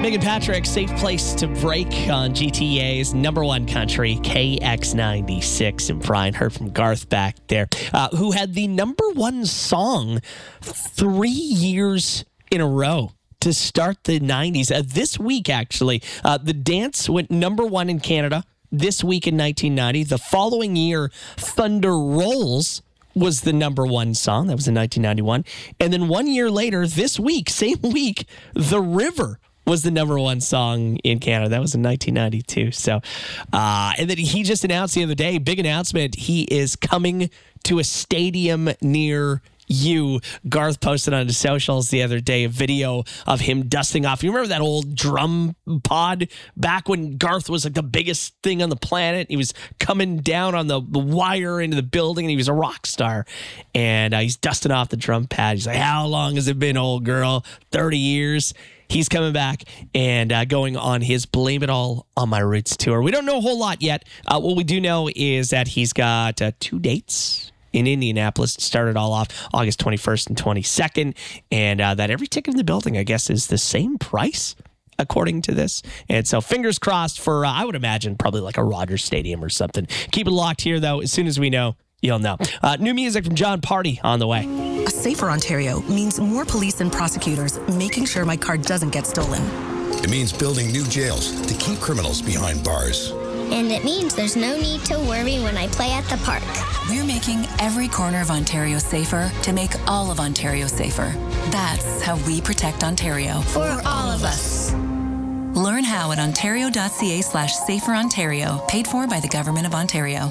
Megan Patrick, safe place to break on GTA's number one country, KX96. And Brian heard from Garth back there, who had the number one song 3 years in a row to start the 90s. This week, actually, The Dance went number one in Canada this week in 1990. The following year, Thunder Rolls was the number one song. That was in 1991. And then 1 year later, this week, same week, The River was the number one song in Canada. That was in 1992. So, and then he just announced the other day, big announcement, he is coming to a stadium near you. Garth posted on his socials the other day a video of him dusting off. You remember that old drum pod back when Garth was like the biggest thing on the planet? He was coming down on the wire into the building and he was a rock star. And he's dusting off the drum pad. He's like, how long has it been, old girl? 30 years. He's coming back and going on his Blame It All on My Roots tour. We don't know a whole lot yet. What we do know is that he's got 2 dates in Indianapolis. It started all off August 21st and 22nd. And that every ticket in the building, I guess, is the same price, according to this. And so fingers crossed for, I would imagine, probably like a Rogers Stadium or something. Keep it locked here, though. As soon as we know, you'll know. New music from John Party on the way. A safer Ontario means more police and prosecutors making sure my car doesn't get stolen. It means building new jails to keep criminals behind bars. And it means there's no need to worry when I play at the park. We're making every corner of Ontario safer to make all of Ontario safer. That's how we protect Ontario. For all of us. Learn how at ontario.ca/saferontario, paid for by the Government of Ontario.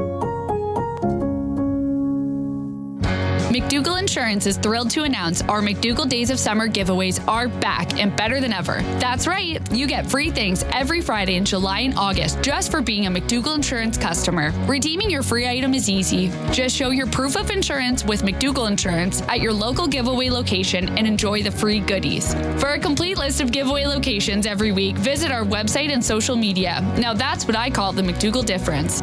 McDougall Insurance is thrilled to announce our McDougall Days of Summer giveaways are back and better than ever. That's right, you get free things every Friday in July and August just for being a McDougall Insurance customer. Redeeming your free item is easy. Just show your proof of insurance with McDougall Insurance at your local giveaway location and enjoy the free goodies. For a complete list of giveaway locations every week, visit our website and social media. Now that's what I call the McDougall difference.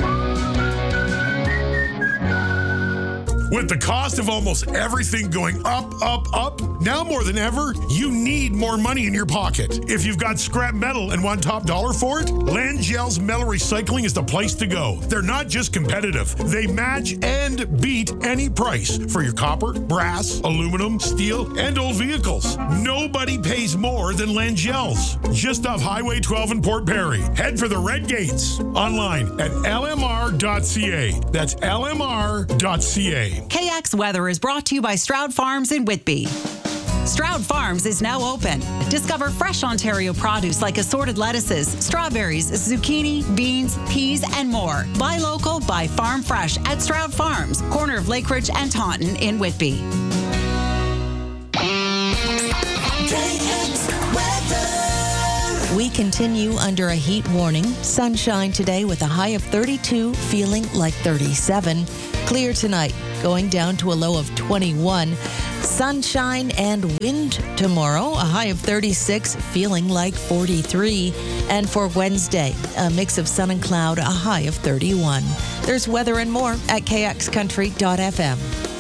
With the cost of almost everything going up, now more than ever, you need more money in your pocket. If you've got scrap metal and want top dollar for it, Langell's Metal Recycling is the place to go. They're not just competitive. They match and beat any price for your copper, brass, aluminum, steel, and old vehicles. Nobody pays more than Langell's. Just off Highway 12 in Port Perry. Head for the Red Gates. Online at lmr.ca. That's lmr.ca. KX Weather is brought to you by Stroud Farms in Whitby. Stroud Farms is now open. Discover fresh Ontario produce like assorted lettuces, strawberries, zucchini, beans, peas, and more. Buy local, buy farm fresh at Stroud Farms, corner of Lakeridge and Taunton in Whitby. We continue under a heat warning. Sunshine today with a high of 32, feeling like 37. Clear tonight, going down to a low of 21. Sunshine and wind tomorrow, a high of 36, feeling like 43. And for Wednesday, a mix of sun and cloud, a high of 31. There's weather and more at kxcountry.fm.